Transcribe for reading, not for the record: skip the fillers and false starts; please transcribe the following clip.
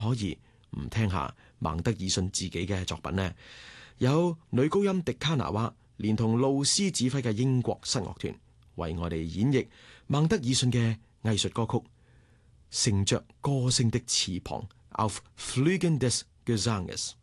可以唔聽下孟德爾遜自己嘅作品呢？有女高音迪卡拿娃連同露斯指揮嘅英國室樂團為我哋演繹孟德爾遜嘅藝術歌曲，乘着歌聲的翅膀 Auf Flügen des Gesanges。